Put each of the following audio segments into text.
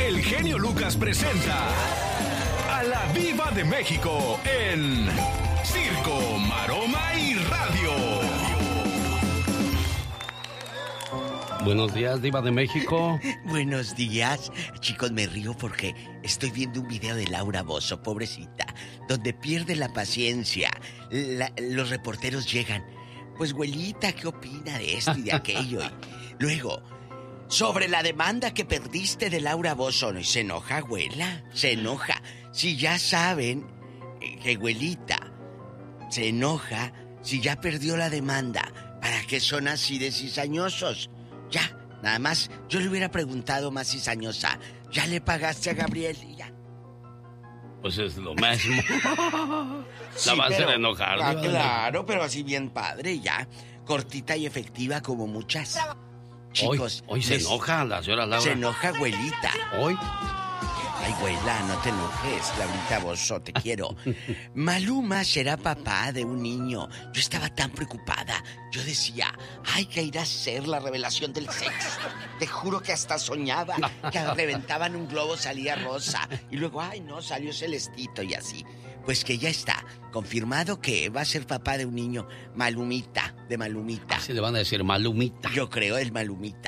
el genio Lucas presenta a la Diva de México en Circo, Maroma y Radio. Buenos días, Diva de México. Buenos días. Chicos, me río porque estoy viendo un video de Laura Bozzo, pobrecita, donde pierde la paciencia. Los reporteros llegan. Pues, güelita, ¿qué opina de esto y de aquello? Y luego, sobre la demanda que perdiste de Laura Bozzo. Y se enoja, güela, se enoja. Si ya saben que güelita se enoja si ya perdió la demanda, ¿para qué son así de cizañosos? Ya, nada más, yo le hubiera preguntado más cizañosa, ¿ya le pagaste a Gabriel? Y ya. Pues es lo mismo. Sí, la va a hacer enojar. Claro, pero así bien padre, ya. Cortita y efectiva como muchas. Chicos. Hoy se enoja la señora Laura. Se enoja, abuelita. Hoy. Ay, güela, no te enojes, Laurita Bozzo, te quiero. Maluma será papá de un niño. Yo estaba tan preocupada. Yo decía, ay, ¿qué irá a ser la revelación del sexo? Te juro que hasta soñaba que reventaban un globo, salía rosa. Y luego, ay, no, salió celestito y así. Pues que ya está, confirmado que va a ser papá de un niño, Malumita, de Malumita. Así le van a decir Malumita. Yo creo el Malumita.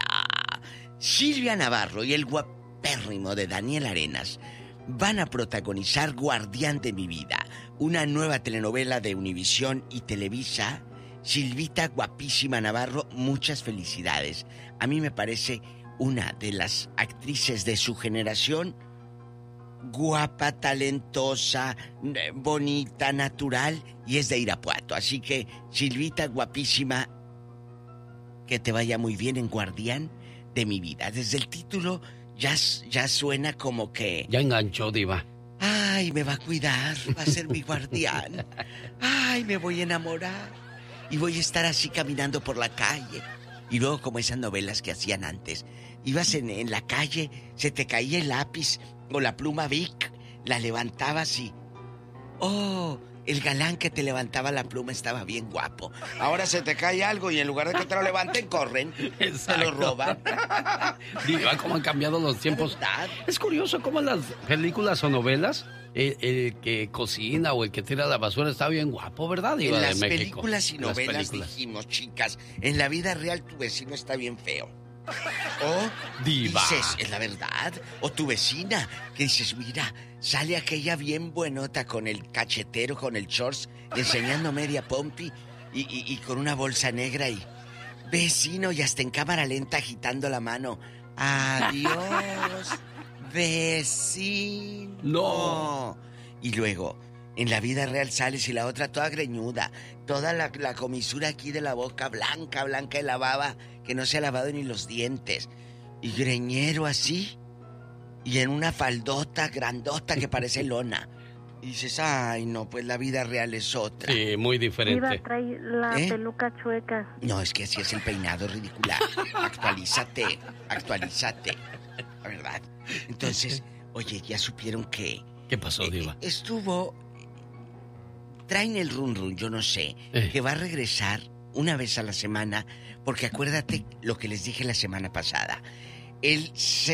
Silvia Navarro y el guapérrimo de Daniel Arenas van a protagonizar Guardián de mi vida, una nueva telenovela de Univisión y Televisa. Silvita, guapísima Navarro, muchas felicidades. A mí me parece una de las actrices de su generación, guapa, talentosa, bonita, natural, y es de Irapuato. Así que, Silvita, guapísima, que te vaya muy bien en Guardián de mi vida. Desde el título ya suena como que... Ya enganchó, Diva. Ay, me va a cuidar, va a ser mi guardián. Ay, me voy a enamorar. Y voy a estar así caminando por la calle. Y luego, como esas novelas que hacían antes, ibas en la calle, se te caía el lápiz o la pluma Bic, la levantabas y... ¡Oh! El galán que te levantaba la pluma estaba bien guapo. Ahora se te cae algo y en lugar de que te lo levanten, corren. Exacto. Te lo roban. Diva, cómo han cambiado los tiempos. Es curioso cómo en las películas o novelas el que cocina o el que tira la basura está bien guapo, ¿verdad, Diva de México? En las películas y novelas dijimos, chicas, en la vida real tu vecino está bien feo. O Diva. dices, es la verdad. O tu vecina, que dices, mira, sale aquella bien buenota con el cachetero, con el shorts, enseñando media pompi y con una bolsa negra y... Vecino, y hasta en cámara lenta agitando la mano. Adiós, vecino. No. Y luego, en la vida real sales y la otra toda greñuda, toda la comisura aquí de la boca blanca de la baba, que no se ha lavado ni los dientes. Y greñero así, y en una faldota grandota que parece lona. Y dices, ay, no, pues la vida real es otra. Sí, muy diferente. Diva, trae la peluca chueca. No, es que así es el peinado ridícula. Actualízate. La verdad. Entonces, oye, ya supieron que... ¿Qué pasó, Diva? Traen el run, yo no sé, que va a regresar una vez a la semana, porque acuérdate lo que les dije la semana pasada. El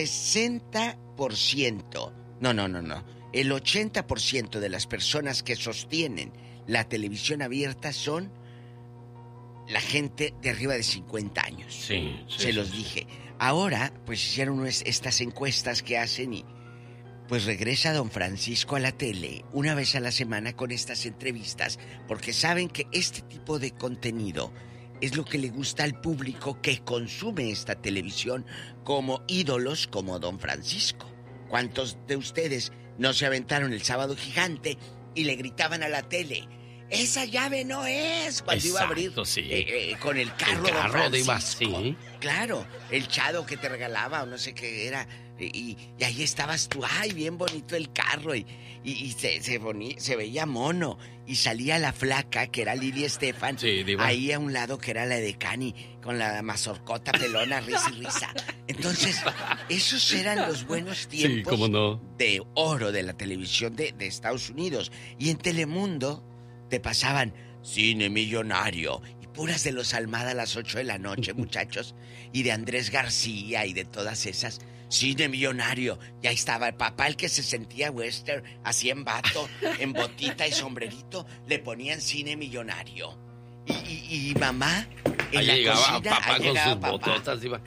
60%, no, el 80% de las personas que sostienen la televisión abierta son la gente de arriba de 50 años. Sí. Se los dije. Ahora, pues hicieron estas encuestas que hacen y... Pues regresa don Francisco a la tele una vez a la semana con estas entrevistas, porque saben que este tipo de contenido es lo que le gusta al público que consume esta televisión, como ídolos como don Francisco. ¿Cuántos de ustedes no se aventaron el Sábado Gigante y le gritaban a la tele, esa llave no es? Cuando iba a abrir con el carro don Francisco. Sí. Claro, el chado que te regalaba o no sé qué era. Y ahí estabas tú, ay, bien bonito el carro. Y se veía mono. Y salía la flaca, que era Lili Estefan. Sí, Diva. Ahí a un lado, que era la de Cani, con la mazorcota pelona, risa y risa. Entonces, esos eran los buenos tiempos, sí, cómo no, de oro de la televisión de Estados Unidos. Y en Telemundo te pasaban Cine Millonario. puras de los Almada a las 8 de la noche, muchachos. Y de Andrés García y de todas esas. Cine millonario. Y ahí estaba el papá, el que se sentía western, así en vato, en botita y sombrerito. Le ponían cine millonario. Y mamá en ahí la llegaba cocina. papá Ahí con llegaba sus papá. bototas, iba.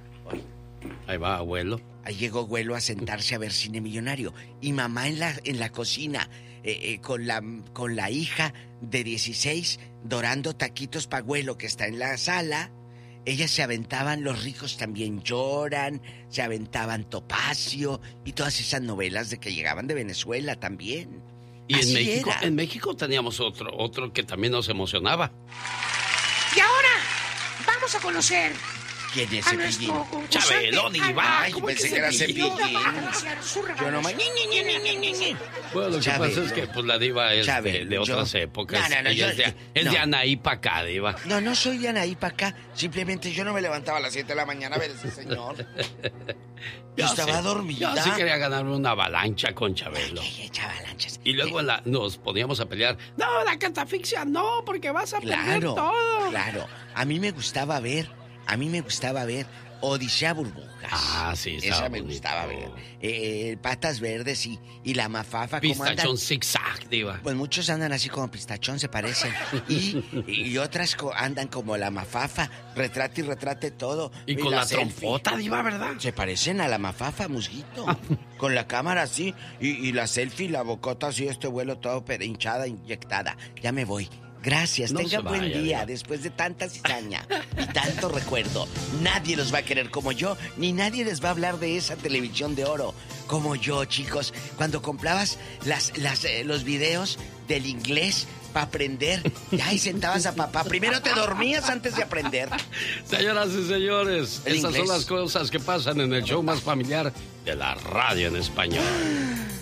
Ahí va, abuelo. Ahí llegó abuelo a sentarse a ver cine millonario. Y mamá en la cocina, con la hija de 16, dorando taquitos pa' abuelo que está en la sala. Ellas se aventaban, Los ricos también lloran, se aventaban Topacio y todas esas novelas de que llegaban de Venezuela también. Y Así era. en México teníamos otro que también nos emocionaba. Y ahora vamos a conocer ¿Quién es a Cepillín? nuestro concursante. Chabelo, Diva. Ay, ¿Cómo pensé es que era Cepillín? Cepillín. Yo nomás... Bueno, lo que Chabelo. pasa es que pues la Diva es Chabelo, de otras yo- épocas. No, Ella es no. de Anaí pa' acá, Diva. No soy de Anaí para acá. Simplemente yo no me levantaba a las 7 de la mañana a ver ese señor. Yo estaba dormida. Yo sí quería ganarme una avalancha con Chabelo. Ay, avalanchas. Y luego nos poníamos a pelear. No, la catafixia no, porque vas a perder Claro, todo. claro. A mí me gustaba ver Odisea Burbujas. Ah, sí, estaba Esa me bonito. gustaba ver. Patas Verdes y la Mafafa. ¿cómo andan? Pistachón zigzag, Diva. Pues muchos andan así como Pistachón, se parecen. Y otras andan como la Mafafa. Retrate y retrate todo. Y con la selfie. trompota, Diva, ¿verdad? Se parecen a la Mafafa, musguito. Con la cámara así. Y la selfie, la bocota así, este vuelo todo hinchada, inyectada. Ya me voy. Gracias, No tengan se buen vaya, día. Diva. Después de tanta cizaña y tanto recuerdo, nadie los va a querer como yo, ni nadie les va a hablar de esa televisión de oro como yo, chicos. Cuando comprabas los videos del inglés para aprender, ya y sentabas a papá. Primero te dormías antes de aprender. Señoras y señores, El estas inglés. son las cosas que pasan en el show más familiar de la radio en español.